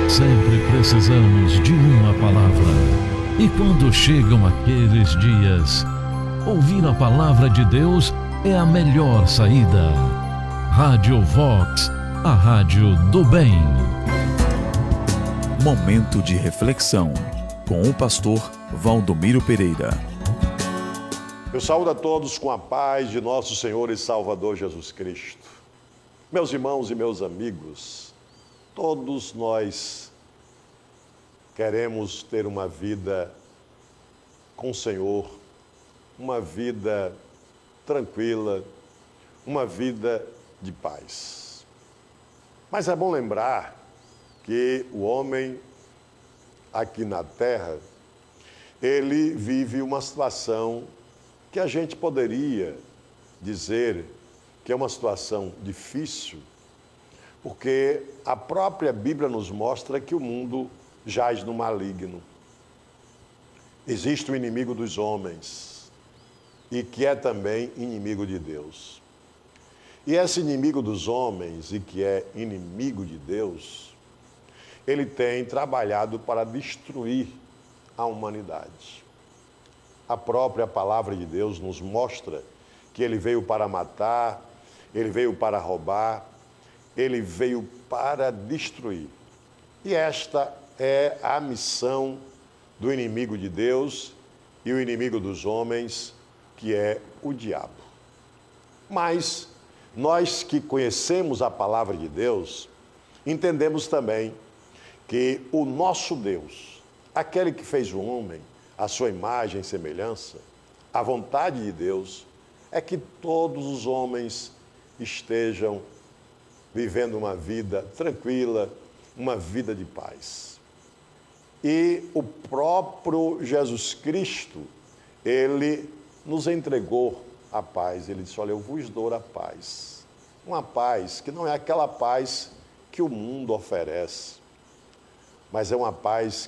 Sempre precisamos de uma palavra. E quando chegam aqueles dias, ouvir a palavra de Deus é a melhor saída. Rádio Vox, a rádio do bem. Momento de reflexão com o pastor Valdomiro Pereira. Eu saúdo a todos com a paz de nosso Senhor e Salvador Jesus Cristo. Meus irmãos e meus amigos, todos nós queremos ter uma vida com o Senhor, uma vida tranquila, uma vida de paz. Mas é bom lembrar que o homem aqui na terra, ele vive uma situação que a gente poderia dizer que é uma situação difícil, porque a própria Bíblia nos mostra que o mundo jaz no maligno. Existe o inimigo dos homens e que é também inimigo de Deus. E esse inimigo dos homens e que é inimigo de Deus, ele tem trabalhado para destruir a humanidade. A própria palavra de Deus nos mostra que ele veio para matar, ele veio para roubar, ele veio para destruir. E esta é a missão do inimigo de Deus e o inimigo dos homens, que é o diabo. Mas nós que conhecemos a palavra de Deus, entendemos também que o nosso Deus, aquele que fez o homem, a sua imagem e semelhança, a vontade de Deus é que todos os homens estejam vivendo uma vida tranquila, uma vida de paz. E o próprio Jesus Cristo, ele nos entregou a paz. Ele disse, olha, eu vos dou a paz. Uma paz que não é aquela paz que o mundo oferece, mas é uma paz